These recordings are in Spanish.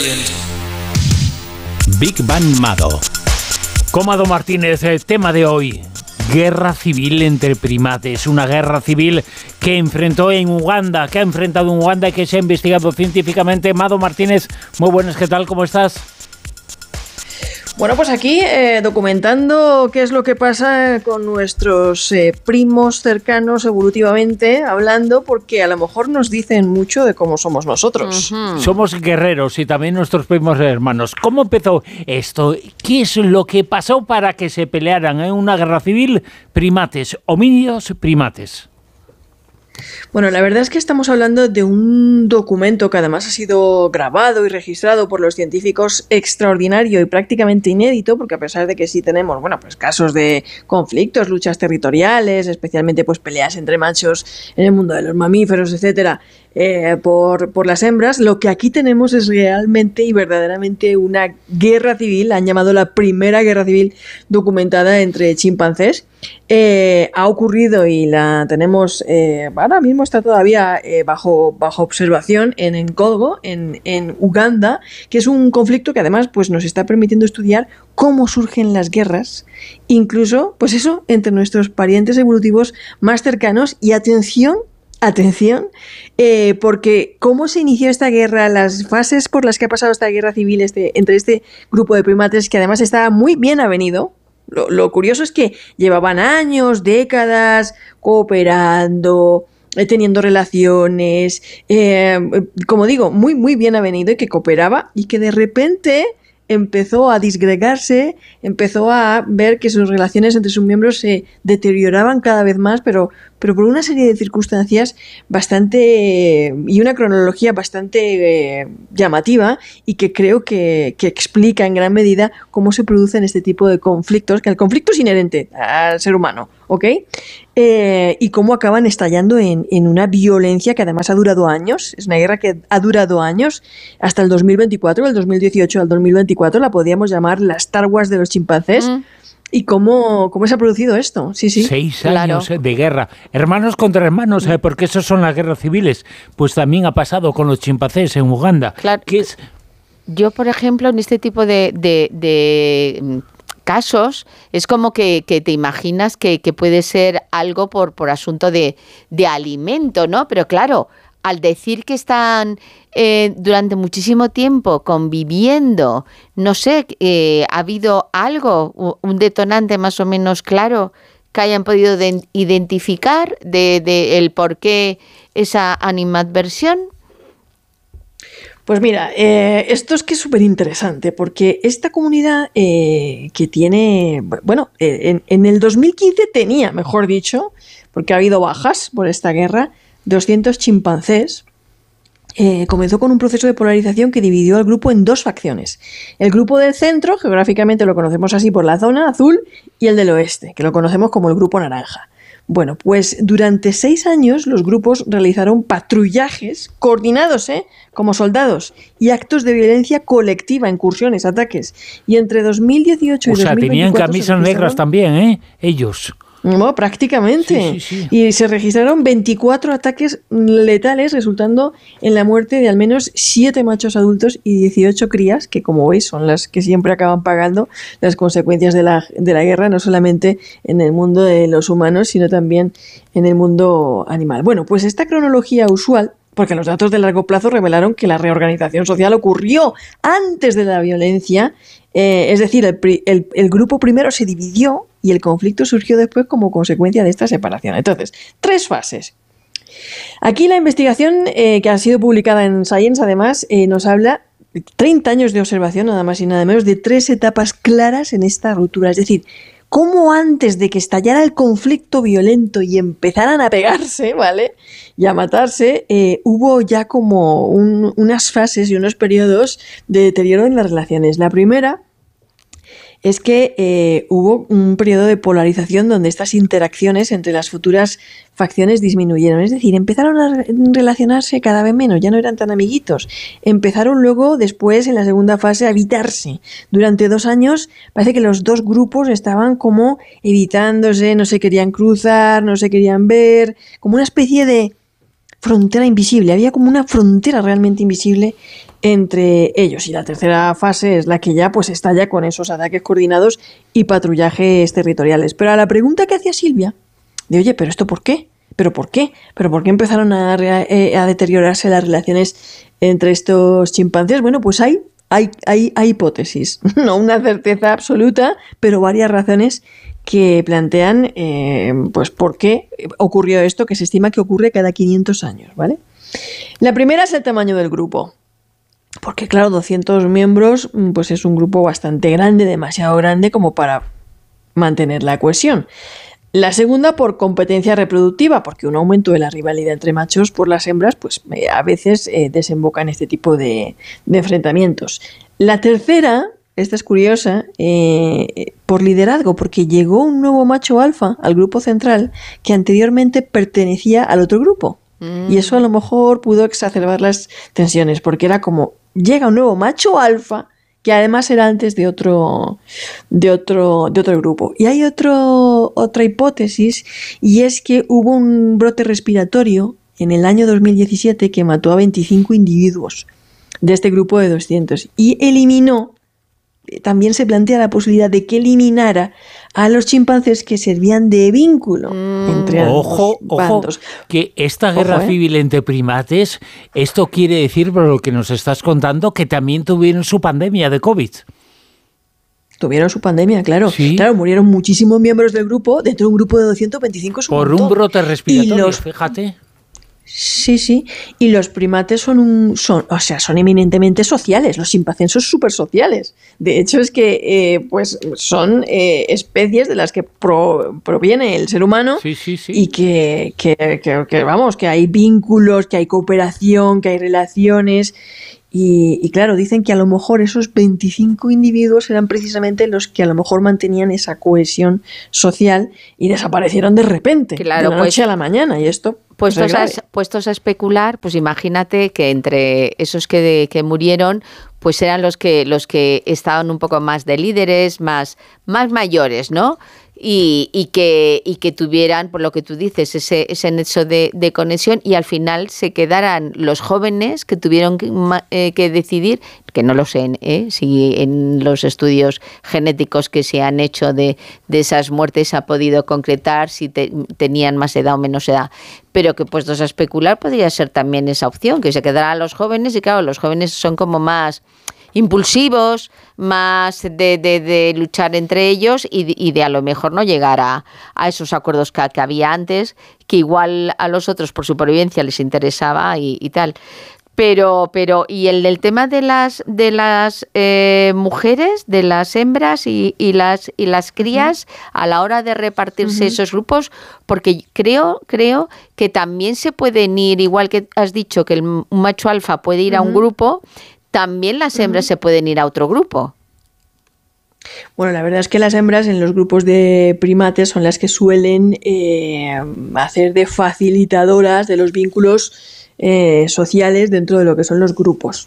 Big Bang Mado. Comado Martínez, el tema de hoy. Guerra civil entre primates, una guerra civil que ha enfrentado en Uganda y que se ha investigado científicamente. Mado Martínez, muy buenas, ¿qué tal? ¿Cómo estás? Bueno, pues aquí documentando qué es lo que pasa con nuestros primos cercanos evolutivamente hablando, porque a lo mejor nos dicen mucho de cómo somos nosotros. Uh-huh. Somos guerreros y también nuestros primos hermanos. ¿Cómo empezó esto? ¿Qué es lo que pasó para que se pelearan en una guerra civil primates, homínidos primates? Bueno, la verdad es que estamos hablando de un documento que además ha sido grabado y registrado por los científicos extraordinario y prácticamente inédito, porque a pesar de que sí tenemos, bueno, pues casos de conflictos, luchas territoriales, especialmente pues peleas entre machos en el mundo de los mamíferos, etcétera, por las hembras, lo que aquí tenemos es realmente y verdaderamente una guerra civil. Han llamado la primera guerra civil documentada entre chimpancés. Ha ocurrido y la tenemos, ahora mismo está todavía bajo observación en Congo, en Uganda, que es un conflicto que además pues, nos está permitiendo estudiar cómo surgen las guerras, incluso, pues eso, entre nuestros parientes evolutivos más cercanos. Y atención, porque cómo se inició esta guerra, las fases por las que ha pasado esta guerra civil entre este grupo de primates, que además estaba muy bien avenido. Lo curioso es que llevaban años, décadas, cooperando, teniendo relaciones, como digo, muy, muy bien avenido, y que cooperaba, y que de repente empezó a disgregarse, empezó a ver que sus relaciones entre sus miembros se deterioraban cada vez más, pero por una serie de circunstancias bastante y una cronología bastante llamativa, y que creo que explica en gran medida cómo se producen este tipo de conflictos, que el conflicto es inherente al ser humano, ¿ok? Y cómo acaban estallando en una violencia que además ha durado años. Es una guerra que ha durado años, hasta el 2024, del 2018 al 2024, la podríamos llamar la Star Wars de los chimpancés. ¿Y cómo se ha producido esto? Sí. 6 años de guerra. Hermanos contra hermanos, porque esas son las guerras civiles. Pues también ha pasado con los chimpancés en Uganda. Claro. ¿Qué es? Yo, por ejemplo, en este tipo de casos, es como que te imaginas que puede ser algo por asunto de alimento, ¿no? Pero claro, al decir que están durante muchísimo tiempo conviviendo, no sé, ¿ha habido algo, un detonante más o menos claro que hayan podido identificar de el por qué esa animadversión? Pues mira, esto es que es súper interesante, porque esta comunidad que tiene, bueno, en el 2015 tenía, mejor dicho, porque ha habido bajas por esta guerra, 200 chimpancés. Comenzó con un proceso de polarización que dividió al grupo en dos facciones. El grupo del centro, geográficamente lo conocemos así por la zona azul, y el del oeste, que lo conocemos como el grupo naranja. Bueno, pues durante 6 años los grupos realizaron patrullajes coordinados, como soldados, y actos de violencia colectiva, incursiones, ataques. Y entre 2018 y 2024... O sea, tenían camisas negras también, ellos. No, prácticamente. Sí. Y se registraron 24 ataques letales, resultando en la muerte de al menos 7 machos adultos y 18 crías, que como veis son las que siempre acaban pagando las consecuencias de la guerra, no solamente en el mundo de los humanos, sino también en el mundo animal. Bueno, pues esta cronología usual, porque los datos de largo plazo revelaron que la reorganización social ocurrió antes de la violencia, es decir, el grupo primero se dividió y el conflicto surgió después como consecuencia de esta separación. Entonces, 3 fases. Aquí la investigación que ha sido publicada en Science, además, nos habla de 30 años de observación, nada más y nada menos, de 3 etapas claras en esta ruptura. Es decir, cómo antes de que estallara el conflicto violento y empezaran a pegarse, ¿vale?, y a matarse, hubo ya como unas fases y unos periodos de deterioro en las relaciones. La primera es que hubo un periodo de polarización donde estas interacciones entre las futuras facciones disminuyeron. Es decir, empezaron a relacionarse cada vez menos, ya no eran tan amiguitos. Empezaron luego, después, en la segunda fase, a evitarse. Durante 2 años parece que los dos grupos estaban como evitándose, no se querían cruzar, no se querían ver, como una especie de frontera invisible. Había como una frontera realmente invisible entre ellos. Y la tercera fase es la que ya pues estalla con esos ataques coordinados y patrullajes territoriales. Pero a la pregunta que hacía Silvia, de oye, ¿pero esto por qué? ¿Pero por qué? ¿Pero por qué empezaron a deteriorarse las relaciones entre estos chimpancés? Bueno, pues hay hipótesis, no una certeza absoluta, pero varias razones que plantean pues por qué ocurrió esto, que se estima que ocurre cada 500 años, ¿vale? La primera es el tamaño del grupo. Porque claro, 200 miembros pues es un grupo bastante grande, demasiado grande como para mantener la cohesión. La segunda, por competencia reproductiva, porque un aumento de la rivalidad entre machos por las hembras pues a veces desemboca en este tipo de enfrentamientos. La tercera, esta es curiosa, por liderazgo, porque llegó un nuevo macho alfa al grupo central que anteriormente pertenecía al otro grupo. Y eso a lo mejor pudo exacerbar las tensiones, porque era como, llega un nuevo macho alfa que además era antes de otro grupo. Y hay otra hipótesis, y es que hubo un brote respiratorio en el año 2017 que mató a 25 individuos de este grupo de 200 y eliminó, también se plantea la posibilidad de que eliminara a los chimpancés que servían de vínculo entre ambos bandos. Ojo, que esta guerra civil entre primates, esto quiere decir, por lo que nos estás contando, que también tuvieron su pandemia de COVID. Tuvieron su pandemia, claro. ¿Sí? Claro, murieron muchísimos miembros del grupo, dentro de un grupo de 225 por un brote respiratorio, fíjate. Sí, y los primates son eminentemente sociales, los chimpancés son súper sociales. De hecho, es que pues son especies de las que proviene el ser humano. Sí. Y que vamos, que hay vínculos, que hay cooperación, que hay relaciones. Y claro, dicen que a lo mejor esos 25 individuos eran precisamente los que a lo mejor mantenían esa cohesión social y desaparecieron de repente, claro, de la noche a la mañana. Y esto... Puestos a especular, pues imagínate que entre esos que murieron, pues eran los que estaban un poco más de líderes, más mayores, ¿no? Y que tuvieran, por lo que tú dices, ese nexo de conexión, y al final se quedaran los jóvenes que tuvieron que decidir, que no lo sé, si en los estudios genéticos que se han hecho de esas muertes se ha podido concretar si tenían más edad o menos edad, pero que puestos a especular podría ser también esa opción, que se quedaran los jóvenes, y claro, los jóvenes son como más impulsivos, más de luchar entre ellos y de a lo mejor no llegar a esos acuerdos que había antes, que igual a los otros por supervivencia les interesaba y tal. Pero y el tema de las mujeres, de las hembras y las crías a la hora de repartirse esos grupos, porque creo que también se pueden ir, igual que has dicho que un macho alfa puede ir a un grupo, también las hembras se pueden ir a otro grupo. Bueno, la verdad es que las hembras en los grupos de primates son las que suelen hacer de facilitadoras de los vínculos sociales dentro de lo que son los grupos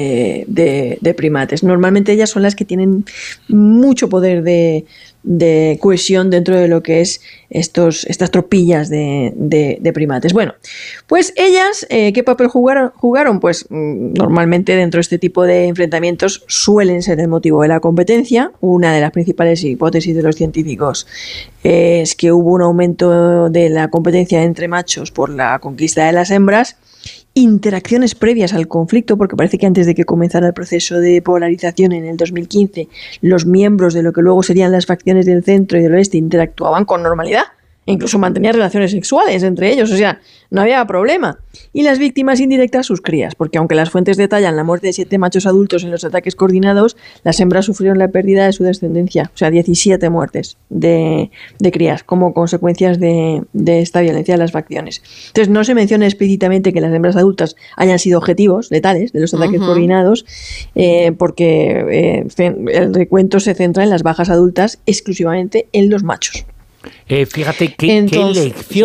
de primates. Normalmente ellas son las que tienen mucho poder de cohesión dentro de lo que es estas tropillas de primates. Bueno, pues ellas, ¿qué papel jugaron? Pues normalmente dentro de este tipo de enfrentamientos suelen ser el motivo de la competencia. Una de las principales hipótesis de los científicos es que hubo un aumento de la competencia entre machos por la conquista de las hembras, interacciones previas al conflicto, porque parece que antes de que comenzara el proceso de polarización en el 2015, los miembros de lo que luego serían las facciones del centro y del oeste interactuaban con normalidad, e incluso mantenían relaciones sexuales entre ellos, o sea, no había problema. Y las víctimas indirectas, sus crías, porque aunque las fuentes detallan la muerte de 7 machos adultos en los ataques coordinados, las hembras sufrieron la pérdida de su descendencia, o sea, 17 muertes de crías como consecuencias de esta violencia de las facciones. Entonces, no se menciona explícitamente que las hembras adultas hayan sido objetivos letales de los ataques coordinados, porque el recuento se centra en las bajas adultas exclusivamente en los machos. Fíjate qué lección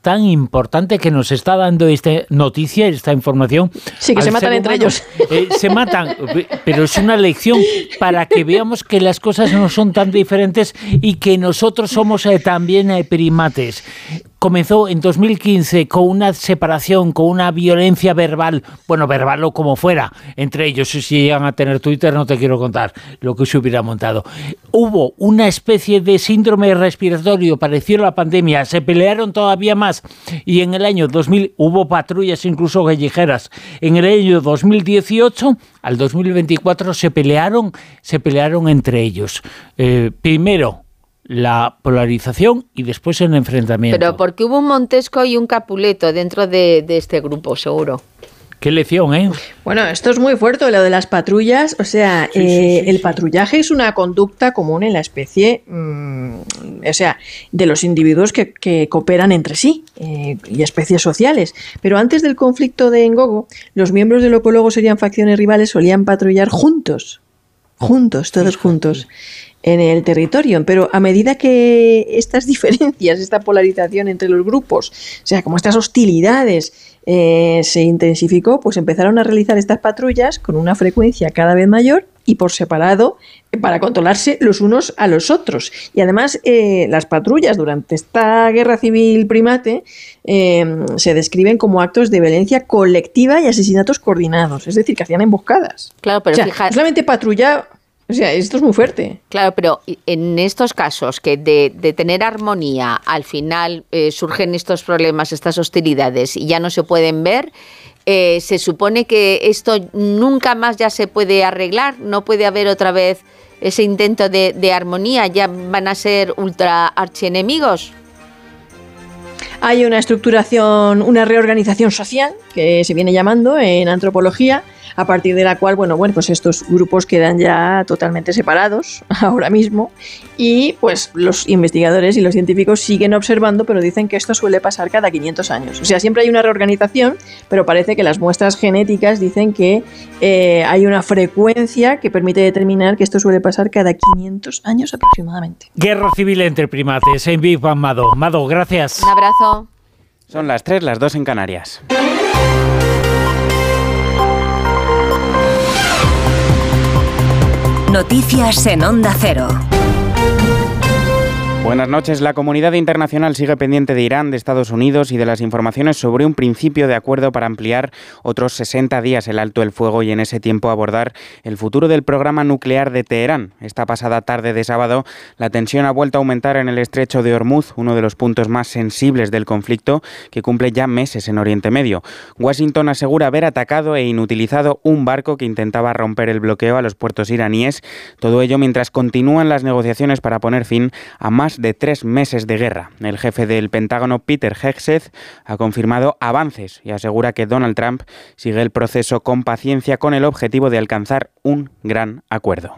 tan importante que nos está dando esta noticia, esta información. Sí, que se matan entre ellos. Se matan, pero es una lección para que veamos que las cosas no son tan diferentes y que nosotros somos también primates. Comenzó en 2015 con una separación, con una violencia verbal, bueno, verbal o como fuera, entre ellos. Si llegan a tener Twitter, no te quiero contar lo que se hubiera montado. Hubo una especie de síndrome respiratorio parecido a la pandemia, se pelearon todavía más y en el año 2000 hubo patrullas incluso callejeras. En el año 2018 al 2024 se pelearon entre ellos. Primero la polarización y después el enfrentamiento. Pero porque hubo un Montesco y un Capuleto dentro de este grupo, seguro. Qué lección, ¿eh? Bueno, esto es muy fuerte, lo de las patrullas. O sea, sí. El patrullaje es una conducta común en la especie, o sea, de los individuos que cooperan entre sí y especies sociales. Pero antes del conflicto de Ngogo, los miembros del Oco Logo serían facciones rivales, solían patrullar juntos, todos juntos, en el territorio. Pero a medida que estas diferencias, esta polarización entre los grupos, o sea, como estas hostilidades se intensificó, pues empezaron a realizar estas patrullas con una frecuencia cada vez mayor y por separado para controlarse los unos a los otros. Y además las patrullas durante esta guerra civil primate se describen como actos de violencia colectiva y asesinatos coordinados, es decir, que hacían emboscadas. Claro, pero o sea, solamente patrulla. O sea, esto es muy fuerte. Claro, pero en estos casos que de tener armonía, al final surgen estos problemas, estas hostilidades y ya no se pueden ver, se supone que esto nunca más ya se puede arreglar, no puede haber otra vez ese intento de armonía, ya van a ser ultra archienemigos. Hay una estructuración, una reorganización social que se viene llamando en antropología, a partir de la cual, bueno, pues estos grupos quedan ya totalmente separados ahora mismo y pues los investigadores y los científicos siguen observando, pero dicen que esto suele pasar cada 500 años. O sea, siempre hay una reorganización, pero parece que las muestras genéticas dicen que hay una frecuencia que permite determinar que esto suele pasar cada 500 años aproximadamente. Guerra civil entre primates en Big Bang, Mado. Mado, gracias. Un abrazo. Son las 3, las 2 en Canarias. Noticias en Onda Cero. Buenas noches. La comunidad internacional sigue pendiente de Irán, de Estados Unidos y de las informaciones sobre un principio de acuerdo para ampliar otros 60 días el alto el fuego y en ese tiempo abordar el futuro del programa nuclear de Teherán. Esta pasada tarde de sábado, la tensión ha vuelto a aumentar en el estrecho de Hormuz, uno de los puntos más sensibles del conflicto que cumple ya meses en Oriente Medio. Washington asegura haber atacado e inutilizado un barco que intentaba romper el bloqueo a los puertos iraníes. Todo ello mientras continúan las negociaciones para poner fin a más de 3 meses de guerra. El jefe del Pentágono, Peter Hegseth, ha confirmado avances y asegura que Donald Trump sigue el proceso con paciencia con el objetivo de alcanzar un gran acuerdo.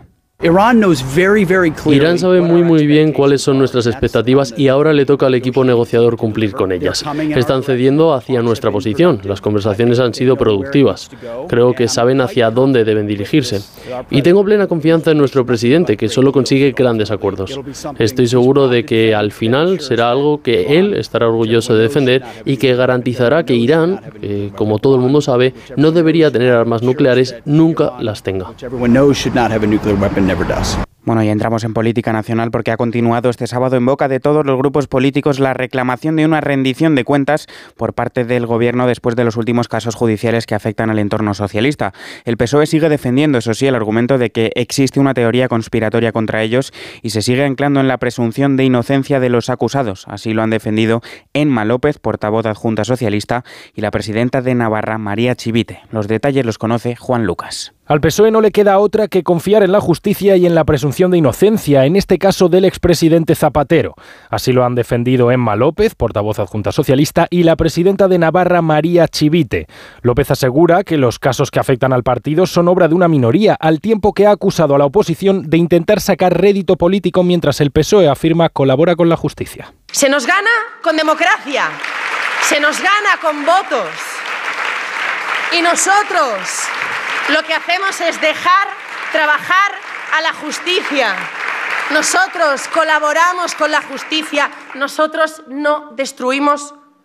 Irán sabe muy bien cuáles son nuestras expectativas y ahora le toca al equipo negociador cumplir con ellas. Están cediendo hacia nuestra posición. Las conversaciones han sido productivas. Creo que saben hacia dónde deben dirigirse. Y tengo plena confianza en nuestro presidente, que solo consigue grandes acuerdos. Estoy seguro de que al final será algo que él estará orgulloso de defender y que garantizará que Irán, como todo el mundo sabe, no debería tener armas nucleares, nunca las tenga. Bueno, y entramos en política nacional porque ha continuado este sábado en boca de todos los grupos políticos la reclamación de una rendición de cuentas por parte del Gobierno después de los últimos casos judiciales que afectan al entorno socialista. El PSOE sigue defendiendo, eso sí, el argumento de que existe una teoría conspiratoria contra ellos y se sigue anclando en la presunción de inocencia de los acusados. Así lo han defendido Emma López, portavoz adjunta socialista, y la presidenta de Navarra, María Chivite. Los detalles los conoce Juan Lucas. Al PSOE no le queda otra que confiar en la justicia y en la presunción de inocencia, en este caso del expresidente Zapatero. Así lo han defendido Emma López, portavoz adjunta socialista, y la presidenta de Navarra, María Chivite. López asegura que los casos que afectan al partido son obra de una minoría, al tiempo que ha acusado a la oposición de intentar sacar rédito político mientras el PSOE afirma colabora con la justicia. Se nos gana con democracia, se nos gana con votos y nosotros lo que hacemos es dejar trabajar a la justicia. Nosotros colaboramos con la justicia, nosotros no destruimos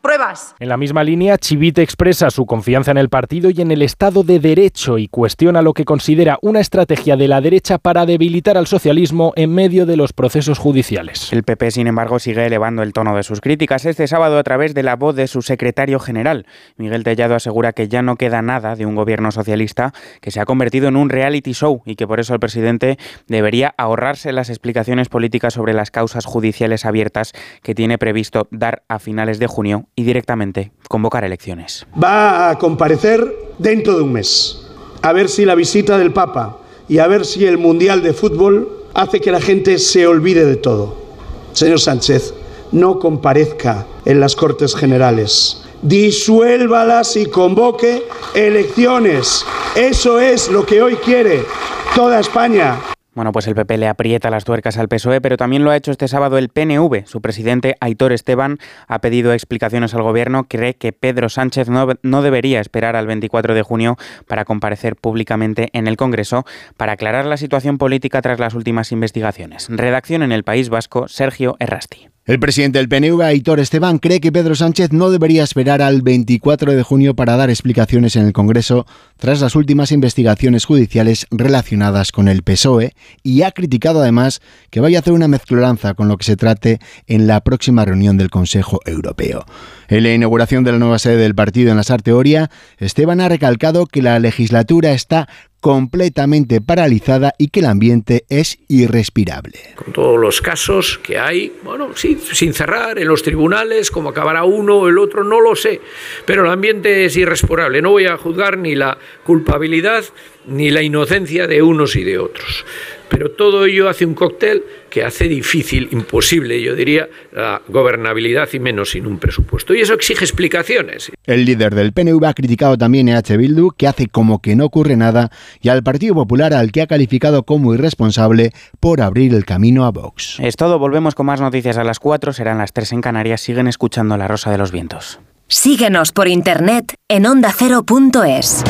pruebas. En la misma línea, Chivite expresa su confianza en el partido y en el Estado de Derecho y cuestiona lo que considera una estrategia de la derecha para debilitar al socialismo en medio de los procesos judiciales. El PP, sin embargo, sigue elevando el tono de sus críticas este sábado a través de la voz de su secretario general. Miguel Tellado asegura que ya no queda nada de un gobierno socialista, que se ha convertido en un reality show y que por eso el presidente debería ahorrarse las explicaciones políticas sobre las causas judiciales abiertas que tiene previsto dar a finales de junio y directamente convocar elecciones. Va a comparecer dentro de un mes, a ver si la visita del Papa y a ver si el Mundial de Fútbol hace que la gente se olvide de todo. Señor Sánchez, no comparezca en las Cortes Generales, disuélvalas y convoque elecciones. Eso es lo que hoy quiere toda España. Bueno, pues el PP le aprieta las tuercas al PSOE, pero también lo ha hecho este sábado el PNV. Su presidente, Aitor Esteban, ha pedido explicaciones al gobierno. Cree que Pedro Sánchez no debería esperar al 24 de junio para comparecer públicamente en el Congreso para aclarar la situación política tras las últimas investigaciones. Redacción en El País Vasco, Sergio Errasti. El presidente del PNV, Aitor Esteban, cree que Pedro Sánchez no debería esperar al 24 de junio para dar explicaciones en el Congreso tras las últimas investigaciones judiciales relacionadas con el PSOE y ha criticado además que vaya a hacer una mezcolanza con lo que se trate en la próxima reunión del Consejo Europeo. En la inauguración de la nueva sede del partido en la Sarte Oria, Esteban ha recalcado que la legislatura está completamente paralizada y que el ambiente es irrespirable. Con todos los casos que hay, bueno, sí, sin cerrar en los tribunales, como acabará uno o el otro, no lo sé, pero el ambiente es irrespirable. No voy a juzgar ni la culpabilidad ni la inocencia de unos y de otros. Pero todo ello hace un cóctel que hace difícil, imposible, yo diría, la gobernabilidad y menos sin un presupuesto. Y eso exige explicaciones. El líder del PNV ha criticado también a EH Bildu, que hace como que no ocurre nada, y al Partido Popular, al que ha calificado como irresponsable por abrir el camino a Vox. Es todo, volvemos con más noticias a las 4, serán las 3 en Canarias. Siguen escuchando La Rosa de los Vientos. Síguenos por internet en ondacero.es.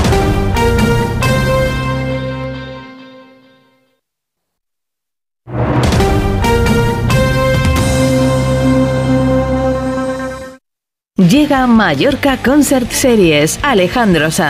Llega Mallorca Concert Series. Alejandro Sanz.